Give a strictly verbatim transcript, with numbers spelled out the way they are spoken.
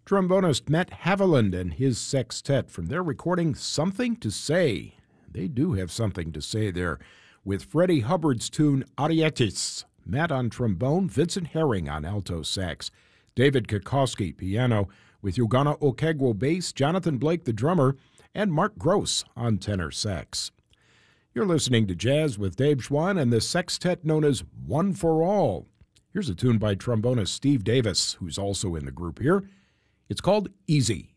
Trombonist Matt Haviland and his sextet from their recording Something to Say. They do have something to say there with Freddie Hubbard's tune Arietis. Matt on trombone, Vincent Herring on alto sax, David Kokoski piano, with Ugana Okegwo bass, Jonathan Blake the drummer, and Mark Gross on tenor sax. You're listening to Jazz with Dave Schwann and the sextet known as One for All. Here's a tune by trombonist Steve Davis, who's also in the group here. It's called Easy.